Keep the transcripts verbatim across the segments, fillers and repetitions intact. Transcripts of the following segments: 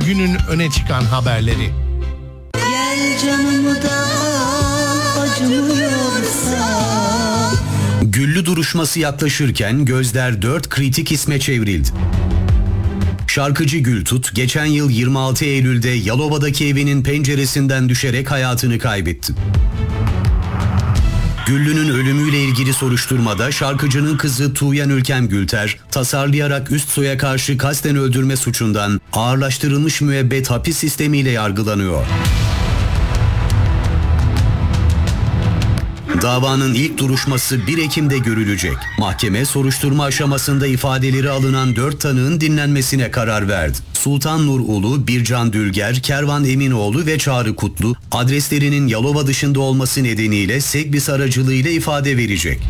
günün öne çıkan haberleri. Gel canımı da acımıyorsa. Güllü duruşması yaklaşırken gözler dört kritik isme çevrildi. Şarkıcı Gültut geçen yıl yirmi altı Eylül'de Yalova'daki evinin penceresinden düşerek hayatını kaybetti. Güllü'nün ölümüyle ilgili soruşturmada şarkıcının kızı Tuğyan Ülkem Gülter, tasarlayarak üst soya karşı kasten öldürme suçundan ağırlaştırılmış müebbet hapis sistemiyle yargılanıyor. Davanın ilk duruşması bir Ekim'de görülecek. Mahkeme soruşturma aşamasında ifadeleri alınan dört tanığın dinlenmesine karar verdi. Sultan Nur Ulu, Bircan Dülger, Kervan Eminoğlu ve Çağrı Kutlu adreslerinin Yalova dışında olması nedeniyle Segbis aracılığıyla ifade verecek.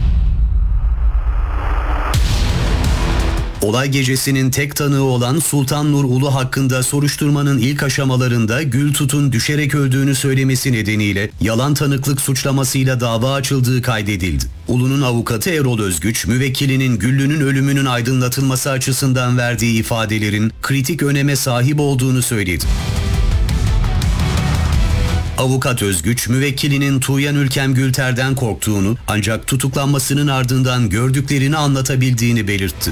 Olay gecesinin tek tanığı olan Sultan Nur Ulu hakkında soruşturmanın ilk aşamalarında Gültut'un düşerek öldüğünü söylemesi nedeniyle yalan tanıklık suçlamasıyla dava açıldığı kaydedildi. Ulu'nun avukatı Erol Özgüç, müvekkilinin Güllü'nün ölümünün aydınlatılması açısından verdiği ifadelerin kritik öneme sahip olduğunu söyledi. Avukat Özgüç, müvekkilinin Tuğyan Ülkem Gülter'den korktuğunu ancak tutuklanmasının ardından gördüklerini anlatabildiğini belirtti.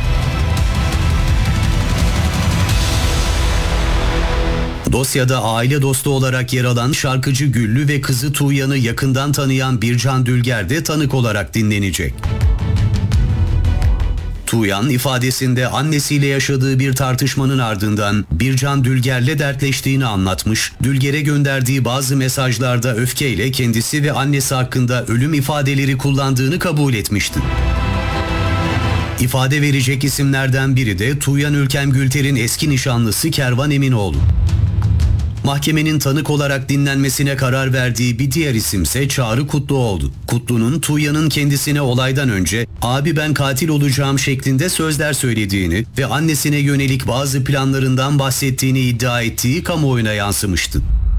Dosyada aile dostu olarak yer alan şarkıcı Güllü ve kızı Tuğyan'ı yakından tanıyan Bircan Dülger de tanık olarak dinlenecek. Tuğyan ifadesinde annesiyle yaşadığı bir tartışmanın ardından Bircan Dülger'le dertleştiğini anlatmış, Dülger'e gönderdiği bazı mesajlarda öfkeyle kendisi ve annesi hakkında ölüm ifadeleri kullandığını kabul etmişti. İfade verecek isimlerden biri de Tuğyan Ülkem Gülter'in eski nişanlısı Kervan Eminoğlu. Mahkemenin tanık olarak dinlenmesine karar verdiği bir diğer isimse Çağrı Kutlu oldu. Kutlu'nun Tuğyan'ın kendisine olaydan önce "Abi ben katil olacağım" şeklinde sözler söylediğini ve annesine yönelik bazı planlarından bahsettiğini iddia ettiği kamuoyuna yansımıştı.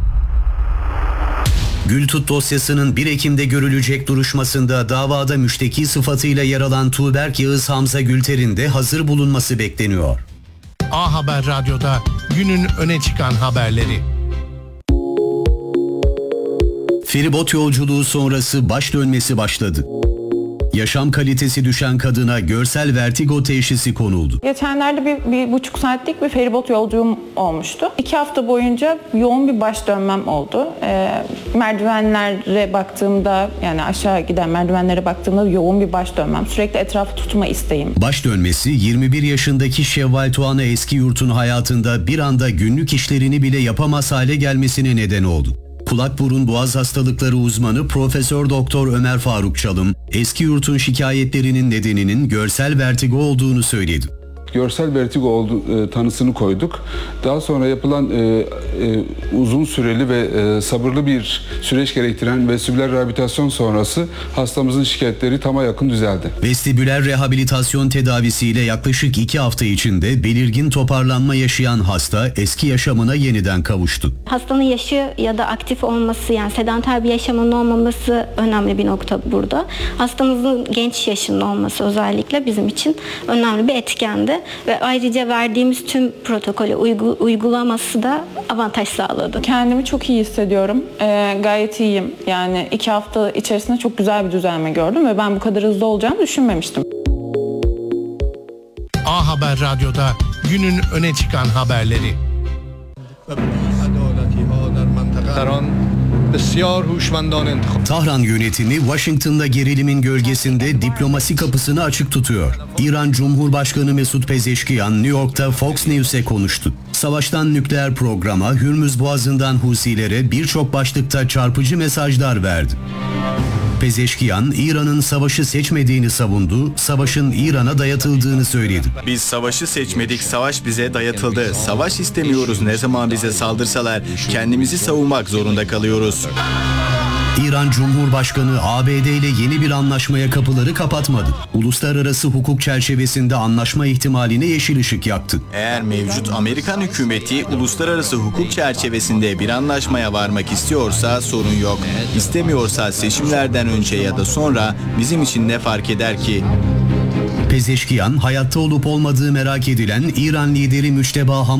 Gültut dosyasının bir Ekim'de görülecek duruşmasında davada müşteki sıfatıyla yer alan Tuğberk Yağız Hamza Gülter'in de hazır bulunması bekleniyor. A Haber Radyo'da günün öne çıkan haberleri. Feribot yolculuğu sonrası baş dönmesi başladı. Yaşam kalitesi düşen kadına görsel vertigo teşhisi konuldu. Geçenlerde bir, bir buçuk saatlik bir feribot yolculuğum olmuştu. İki hafta boyunca yoğun bir baş dönmem oldu. Ee, merdivenlere baktığımda, yani aşağı giden merdivenlere baktığımda yoğun bir baş dönmem. Sürekli etrafı tutma isteğim. Baş dönmesi yirmi bir yaşındaki Şevval Tuana Eskiyurt'un hayatında bir anda günlük işlerini bile yapamaz hale gelmesine neden oldu. Kulak burun boğaz hastalıkları uzmanı Profesör Doktor Ömer Faruk Çalım, Eskiyurt'un şikayetlerinin nedeninin görsel vertigo olduğunu söyledi. Görsel vertigo oldu, e, tanısını koyduk. Daha sonra yapılan e, e, uzun süreli ve e, sabırlı bir süreç gerektiren vestibüler rehabilitasyon sonrası hastamızın şikayetleri tama yakın düzeldi. Vestibüler rehabilitasyon tedavisiyle yaklaşık iki hafta içinde belirgin toparlanma yaşayan hasta eski yaşamına yeniden kavuştu. Hastanın yaşı ya da aktif olması, yani sedanter bir yaşamının olmaması önemli bir nokta burada. Hastamızın genç yaşında olması özellikle bizim için önemli bir etkendi. Ve ayrıca verdiğimiz tüm protokolü uygu, uygulaması da avantaj sağladı. Kendimi çok iyi hissediyorum. Ee, gayet iyiyim. Yani iki hafta içerisinde çok güzel bir düzelme gördüm ve ben bu kadar hızlı olacağını düşünmemiştim. A Haber Radyo'da günün öne çıkan haberleri. Tahran yönetimi Washington'da gerilimin gölgesinde diplomasi kapısını açık tutuyor. İran Cumhurbaşkanı Mesut Pezeşkiyan New York'ta Fox News'e konuştu. Savaştan nükleer programa, Hürmüz Boğazı'ndan Husilere birçok başlıkta çarpıcı mesajlar verdi. Pezeşkiyan, İran'ın savaşı seçmediğini savundu, savaşın İran'a dayatıldığını söyledi. Biz savaşı seçmedik, savaş bize dayatıldı. Savaş istemiyoruz, ne zaman bize saldırsalar kendimizi savunmak zorunda kalıyoruz. İran Cumhurbaşkanı A B D ile yeni bir anlaşmaya kapıları kapatmadı. Uluslararası hukuk çerçevesinde anlaşma ihtimaline yeşil ışık yaktı. Eğer mevcut Amerikan hükümeti uluslararası hukuk çerçevesinde bir anlaşmaya varmak istiyorsa sorun yok. İstemiyorsa seçimlerden önce ya da sonra bizim için ne fark eder ki? Pezeşkiyan, hayatta olup olmadığı merak edilen İran lideri Müçteba